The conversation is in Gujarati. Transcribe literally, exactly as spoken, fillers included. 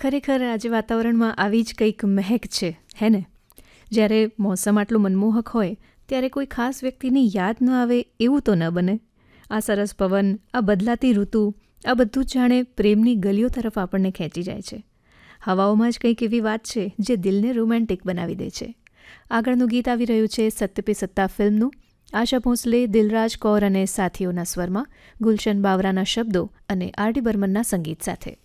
ખરેખર આજે વાતાવરણમાં આવી જ કંઈક મહેક છે, હે ને? જ્યારે મોસમ આટલું મનમોહક હોય ત્યારે કોઈ ખાસ વ્યક્તિની યાદ ન આવે એવું તો ન બને. આ સરસ પવન, આ બદલાતી ઋતુ, આ બધું જ જાણે પ્રેમની ગલીઓ તરફ આપણને ખેંચી જાય છે. હવાઓમાં જ કંઈક એવી વાત છે જે દિલને રોમેન્ટિક બનાવી દે છે. આગળનું ગીત આવી રહ્યું છે સત્ય પે સત્તા ફિલ્મનું. આશા ભોંસલે, દિલરાજ કૌર અને સાથીઓના સ્વરમાં, ગુલશન બાવરાના શબ્દો અને આર ડી બર્મનના સંગીત સાથે.